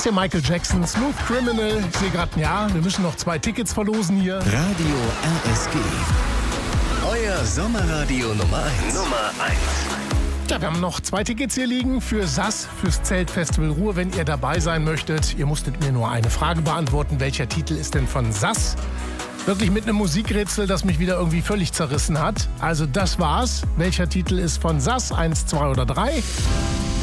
hier Michael Jackson, Smooth Criminal. Ich sehe gerade, ja, wir müssen noch 2 Tickets verlosen hier. Radio RSG. Euer Sommerradio Nummer 1. Ja, wir haben noch 2 Tickets hier liegen für SAS, fürs Zeltfestival Ruhr, wenn ihr dabei sein möchtet. Ihr musstet mir nur eine Frage beantworten. Welcher Titel ist denn von SAS? Wirklich mit einem Musikrätsel, das mich wieder irgendwie völlig zerrissen hat. Also das war's. Welcher Titel ist von SAS? 1, 2 oder 3?